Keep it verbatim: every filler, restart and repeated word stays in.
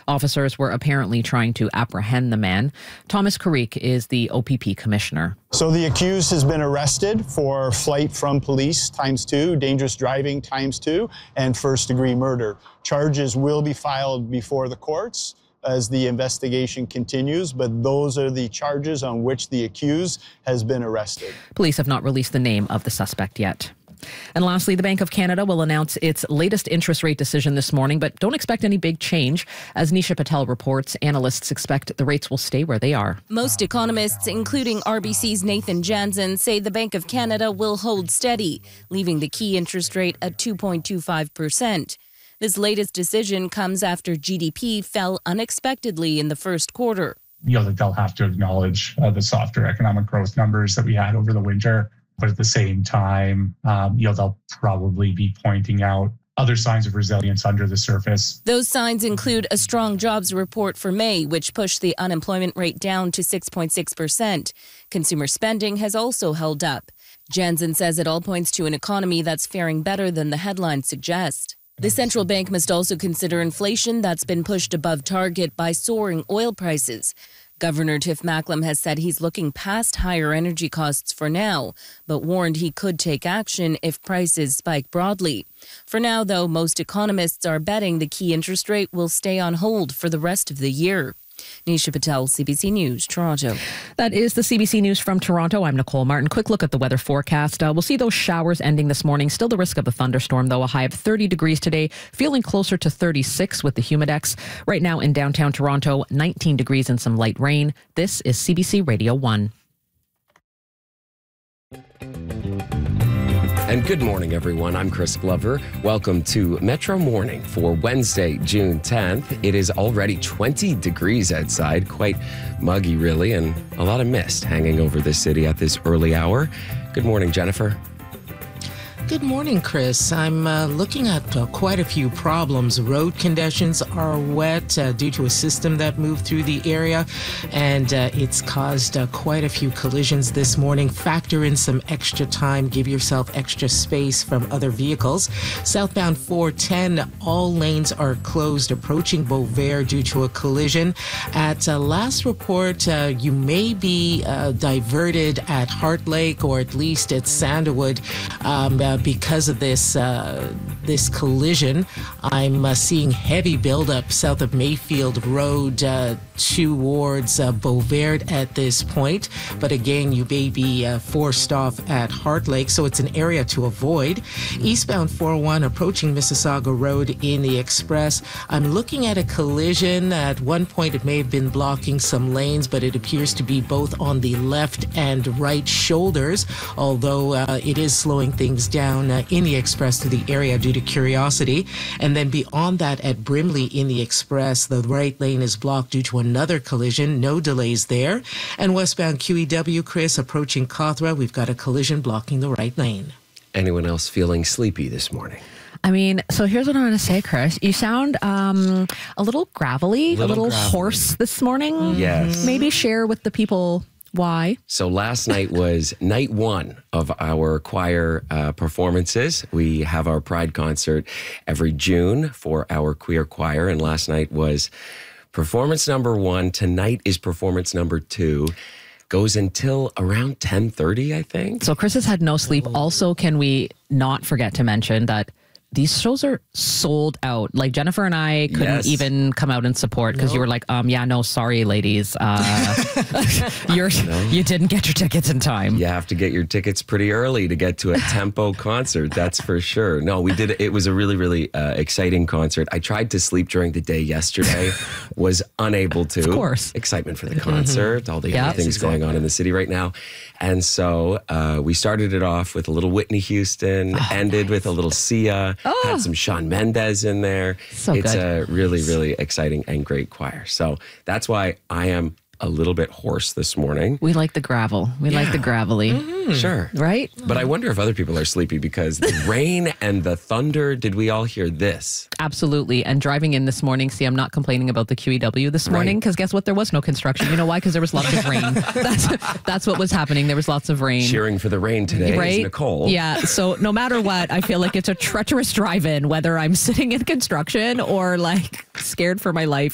Officers were apparently trying to apprehend the man. Thomas Carrique is the O P P commissioner. So the accused has been arrested for flight from police times two, dangerous driving times two, and first degree murder. Charges will be filed before the courts as the investigation continues, but those are the charges on which the accused has been arrested. Police have not released the name of the suspect yet. And lastly, the Bank of Canada will announce its latest interest rate decision this morning, but don't expect any big change. As Nisha Patel reports, analysts expect the rates will stay where they are. Most economists, including R B C's Nathan Jansen, say the Bank of Canada will hold steady, leaving the key interest rate at two point two five percent. This latest decision comes after G D P fell unexpectedly in the first quarter. You know, that they'll have to acknowledge uh, the softer economic growth numbers that we had over the winter. But at the same time, um, you know, they'll probably be pointing out other signs of resilience under the surface. Those signs include a strong jobs report for May, which pushed the unemployment rate down to six point six percent. Consumer spending has also held up. Jansen says it all points to an economy that's faring better than the headlines suggest. The central bank must also consider inflation that's been pushed above target by soaring oil prices. Governor Tiff Macklem has said he's looking past higher energy costs for now, but warned he could take action if prices spike broadly. For now, though, most economists are betting the key interest rate will stay on hold for the rest of the year. Nisha Patel, C B C News, Toronto. That is the C B C News from Toronto. I'm Nicole Martin. Quick look at the weather forecast. Uh, we'll see those showers ending this morning. Still the risk of a thunderstorm, though. A high of thirty degrees today. Feeling closer to thirty-six with the humidex. Right now in downtown Toronto, nineteen degrees and some light rain. This is C B C Radio one. And good morning, everyone. I'm Chris Glover. Welcome to Metro Morning for Wednesday, June tenth. It is already twenty degrees outside, quite muggy, really, and a lot of mist hanging over the city at this early hour. Good morning, Jennifer. Good morning, Chris. I'm uh, looking at uh, quite a few problems. Road conditions are wet uh, due to a system that moved through the area, and uh, it's caused uh, quite a few collisions this morning. Factor in some extra time. Give yourself extra space from other vehicles. Southbound four ten, all lanes are closed approaching Beauvert due to a collision. At uh, last report, uh, you may be uh, diverted at Heart Lake or at least at Sandalwood. Um, uh, Because of this uh, this collision, I'm uh, seeing heavy buildup south of Mayfield Road uh, towards uh, Beauvert at this point. But again, you may be uh, forced off at Heart Lake, so it's an area to avoid. Eastbound four oh one approaching Mississauga Road in the Express. I'm looking at a collision. At one point, it may have been blocking some lanes, but it appears to be both on the left and right shoulders, although uh, it is slowing things down. Down uh, in the Express to the area due to Curiosity. And then beyond that at Brimley in the Express, the right lane is blocked due to another collision. No delays there. And westbound Q E W, Chris, approaching Cawthra, we've got a collision blocking the right lane. Anyone else feeling sleepy this morning? I mean, so here's what I'm going to say, Chris. You sound um, a little gravelly, little a little gravelly. hoarse this morning. Yes. Maybe share with the people why. So last night was night one of our choir uh, performances. We have our Pride concert every June for our queer choir, and last night was performance number one. Tonight is performance number two. Goes until around ten thirty, I think. So Chris has had no sleep. Also, can we not forget to mention that these shows are sold out. Like Jennifer and I couldn't yes. even come out and support because no. you were like, um, yeah, no, sorry, ladies. Uh, you're, no. You didn't get your tickets in time. You have to get your tickets pretty early to get to a Tempo concert. That's for sure. No, we did. It was a really, really uh, exciting concert. I tried to sleep during the day yesterday, was unable to. Of course. Excitement for the concert, all the yep. other things exactly. going on in the city right now. And so uh, we started it off with a little Whitney Houston, oh, ended nice. with a little Sia. Oh. Had some Shawn Mendes in there. So it's good. a really, really exciting and great choir. So that's why I am a little bit hoarse this morning. We like the gravel. We yeah. like the gravelly. Mm-hmm. Sure. Right? But I wonder if other people are sleepy because the rain and the thunder, did we all hear this? Absolutely. And driving in this morning, see, I'm not complaining about the Q E W this morning because right. guess what? There was no construction. You know why? Because there was lots of rain. That's, that's what was happening. There was lots of rain. Cheering for the rain today right? is Nicole. Yeah. So no matter what, I feel like it's a treacherous drive-in, whether I'm sitting in construction or like scared for my life.